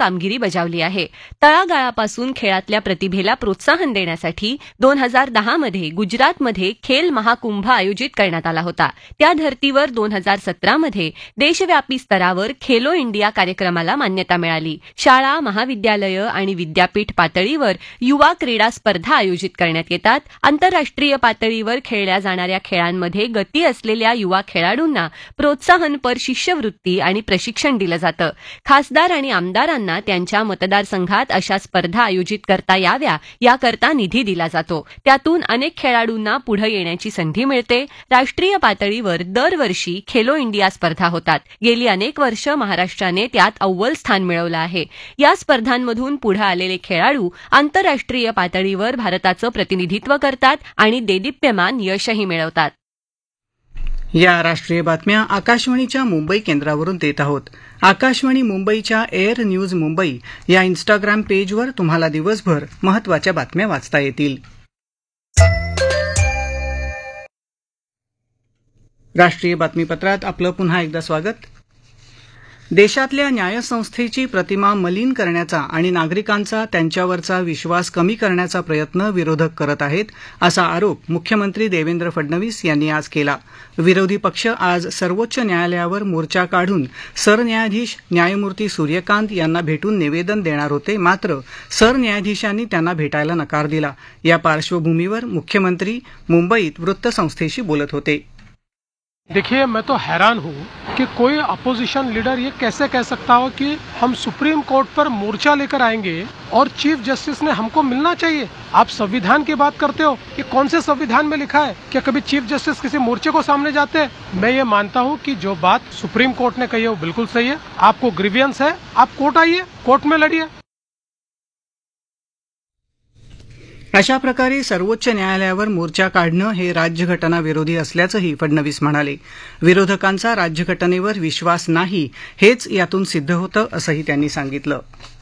कामगिरी बजावली आहे. तळागाळापासून खेळातल्या प्रतिभेला प्रोत्साहन देण्यासाठी 2010 मध्ये गुजरातमध्ये खेल महाकुंभ आयोजित करण्यात आला होता. त्या धर्तीवर 2017 मध्ये देशव्यापी स्तरावर खेलो इंडिया कार्यक्रमाला मान्यता मिळाली. शाळा, महाविद्यालयं आणि विद्यापीठ पातळीवर युवा क्रीडा स्पर्धा आयोजित करण्यात येतात. आंतरराष्ट्रीय पातळीवर खेळल्या जाणाऱ्या खेळांमध्ये गती असलेल्या युवा खेळाडूंना प्रोत्साहनपर शिष्यवृत्ती आणि प्रशिक्षण दिलं जातं. खासदार आणि आमदारांना त्यांच्या मतदारसंघात अशा स्पर्धा आयोजित करता याव्या याकरता निधी दिला जातो. त्यातून अनेक खेळाडूंना पुढे येण्याची संधी मिळते. राष्ट्रीय पातळीवर दरवर्षी खेलो इंडिया स्पर्धा होतात. गेली अनेक वर्ष महाराष्ट्राने त्यात अव्वल स्थान मिळवलं आहे. या स्पर्धांमधून पुढे आलेले खेळाडू आंतरराष्ट्रीय पातळीवर भारताचं प्रतिनिधित्व करतात आणि देदीप्यमान यशही मिळवतात. या राष्ट्रीय बातम्या आकाशवाणीच्या मुंबई केंद्रावरून देत आहोत. आकाशवाणी मुंबईच्या एअर न्यूज मुंबई या इन्स्टाग्राम पेजवर तुम्हाला दिवसभर महत्त्वाच्या बातम्या वाचता येतील. राष्ट्रीय बातमीपत्रात आपलं पुन्हा एकदा स्वागत. देशातल्या न्यायसंस्थेची प्रतिमा मलिन करण्याचा आणि नागरिकांचा त्यांच्यावरचा विश्वास कमी करण्याचा प्रयत्न विरोधक करत आहेत, असा आरोप मुख्यमंत्री देवेंद्र फडणवीस यांनी आज केला. विरोधी पक्ष आज सर्वोच्च न्यायालयावर मोर्चा काढून सरन्यायाधीश न्यायमूर्ती सूर्यकांत यांना भेटून निवेदन देणार होते. मात्र सरन्यायाधीशांनी त्यांना भेटायला नकार दिला. या पार्श्वभूमीवर मुख्यमंत्री मुंबईत वृत्तसंस्थेशी बोलत होते. देखिए, मैं तो हैरान हूँ कि कोई अपोजिशन लीडर ये कैसे कह सकता हो कि हम सुप्रीम कोर्ट पर मोर्चा लेकर आएंगे और चीफ जस्टिस ने हमको मिलना चाहिए. आप संविधान की बात करते हो, ये कौन से संविधान में लिखा है? क्या कभी चीफ जस्टिस किसी मोर्चे को सामने जाते हैं? मैं ये मानता हूँ कि जो बात सुप्रीम कोर्ट ने कही है वो बिल्कुल सही है. आपको ग्रीवियंस है, आप कोर्ट आइए, कोर्ट में लड़िए. अशा प्रकारे सर्वोच्च न्यायालयावर मोर्चा काढणं हे राज्यघटना विरोधी असल्याचंही फडणवीस म्हणाले. विरोधकांचा राज्यघटनेवर विश्वास नाही हेच यातून सिद्ध होतं, असंही त्यांनी सांगितलं.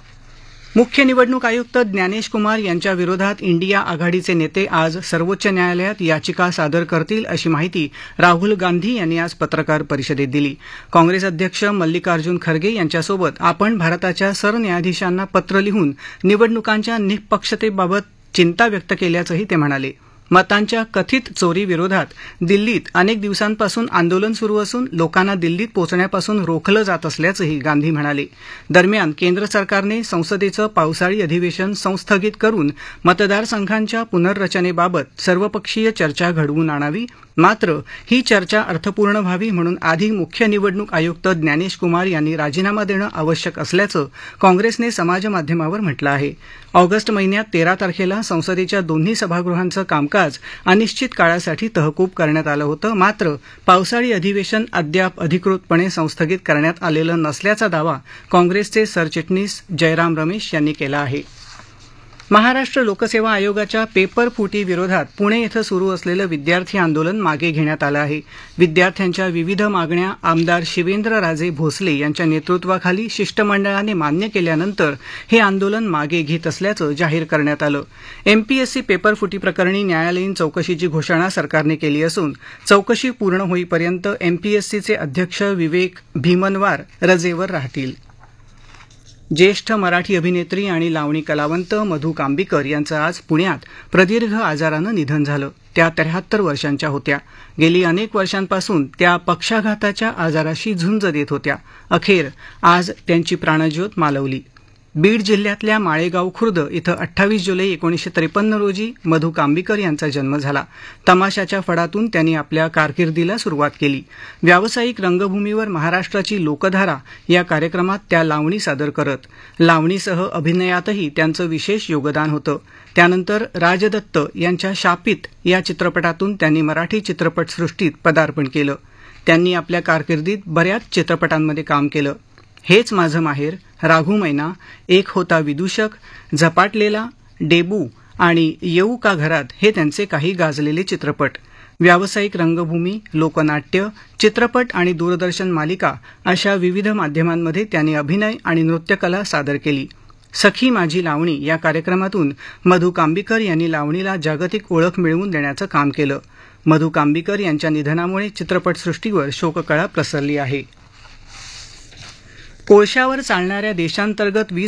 मुख्य निवडणूक आयुक्त ज्ञानेश कुमार यांच्या विरोधात इंडिया आघाडीचे नेते आज सर्वोच्च न्यायालयात याचिका सादर करतील, अशी माहिती राहुल गांधी यांनी आज पत्रकार परिषदेत दिली. काँग्रेस अध्यक्ष मल्लिकार्जुन खरगे यांच्यासोबत आपण भारताच्या सरन्यायाधीशांना पत्र लिहून निवडणुकांच्या निष्पक्षतेबाबत चिंता व्यक्त केल्याचंही ते म्हणाले. मतांच्या कथित चोरीविरोधात दिल्लीत अनेक दिवसांपासून आंदोलन सुरू असून लोकांना दिल्लीत पोहोचण्यापासून रोखलं जात असल्याचंही गांधी म्हणाले. दरम्यान केंद्र सरकारने संसदेचं पावसाळी अधिवेशन संस्थगित करून मतदारसंघांच्या पुनर्रचनेबाबत सर्वपक्षीय चर्चा घडवून आणावी. मात्र ही चर्चा अर्थपूर्ण व्हावी म्हणून आधी मुख्य निवडणूक आयुक्त ज्ञानेश कुमार यांनी राजीनामा देणं आवश्यक असल्याचं काँग्रेसने समाजमाध्यमावर म्हटलं आहे. ऑगस्ट महिन्यात 13 तारखेला संसदेच्या दोन्ही सभागृहांचं कामकाज अनिश्चित काळासाठी तहकूब करण्यात आलं होतं. मात्र पावसाळी अधिवेशन अद्याप अधिकृतपणे संस्थगित करण्यात आलेलं नसल्याचा दावा काँग्रेसचे सरचिटणीस जयराम रमेश यांनी केला आहे. महाराष्ट्र लोकसेवा आयोगाच्या पेपर फुटी विरोधात पुणे इथं सुरू असलेलं विद्यार्थी आंदोलन मागे घेण्यात आलं आहे. विद्यार्थ्यांच्या विविध मागण्या आमदार शिवेंद्रराजे भोसले यांच्या नेतृत्वाखाली शिष्टमंडळाने मान्य केल्यानंतर हे आंदोलन मागे घेत असल्याचं जाहीर करण्यात आलं. एमपीएससी पेपर फुटी प्रकरणी न्यायालयीन चौकशीची घोषणा सरकारने केली असून चौकशी पूर्ण होईपर्यंत एमपीएससीचे अध्यक्ष विवेक भीमनवार रजेवर राहतील. ज्येष्ठ मराठी अभिनेत्री आणि लावणी कलावंत मधू कांबीकर यांचं आज पुण्यात प्रदीर्घ आजारानं निधन झालं. त्या 73 वर्षांच्या होत्या. गेली अनेक वर्षांपासून त्या पक्षाघाताच्या आजाराशी झुंज देत होत्या. अखेर आज त्यांची प्राणज्योत मालवली. बीड जिल्ह्यातल्या माळेगाव खुर्द इथं 28 जुलै 1953 रोजी मधू कांबीकर यांचा जन्म झाला. तमाशाच्या फडातून त्यांनी आपल्या कारकिर्दीला सुरुवात केली. व्यावसायिक रंगभूमीवर महाराष्ट्राची लोकधारा या कार्यक्रमात त्या लावणी सादर करत. लावणीसह अभिनयातही त्यांचं विशेष योगदान होतं. त्यानंतर राजदत्त यांच्या शापित या चित्रपटातून त्यांनी मराठी चित्रपटसृष्टीत पदार्पण केलं. त्यांनी आपल्या कारकिर्दीत बऱ्याच चित्रपटांमध्ये काम केलं. हेच माझं माहेर, राघू मैना, एक होता विदूषक, झपाटलेला, डेबू आणि येऊ का घरात हे त्यांचे काही गाजलेले चित्रपट. व्यावसायिक रंगभूमी, लोकनाट्य, चित्रपट आणि दूरदर्शन मालिका अशा विविध माध्यमांमध्ये त्यांनी अभिनय आणि नृत्यकला सादर केली. सखी माझी लावणी या कार्यक्रमातून मधू कांबीकर यांनी लावणीला जागतिक ओळख मिळवून देण्याचं काम केलं. मधू कांबीकर यांच्या निधनामुळे चित्रपटसृष्टीवर शोककळा पसरली आहे. कोळशावर चालणाऱ्या देशांतर्गत